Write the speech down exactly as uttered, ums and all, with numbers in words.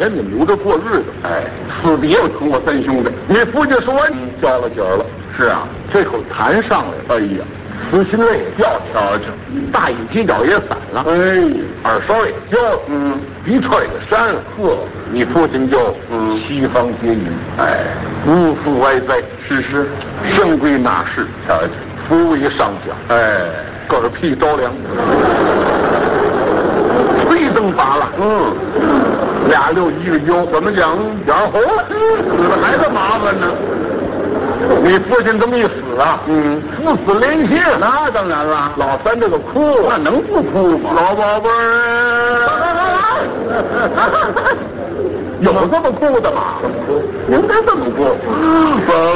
天你努着过日子，哎，私底下疼我三兄弟。你父亲说完，交了底儿了。是啊，这口痰上来，哎呀，撕心泪也掉下去，大眼犄角也散了，哎，耳梢也焦了，嗯，鼻串也扇了，呵，你父亲就嗯西方结云，哎，无父歪哉，是是，生归哪世，瞧瞧，福为上将，哎，嗝屁着凉。吹灯拔了，嗯，俩六一个腰，怎么讲？眼红了，死了还是麻烦呢。你父亲这么一死啊，嗯，父死连心，那当然了。老三这个哭，那能不哭吗？老宝贝儿，有这么哭的吗？应该这么哭。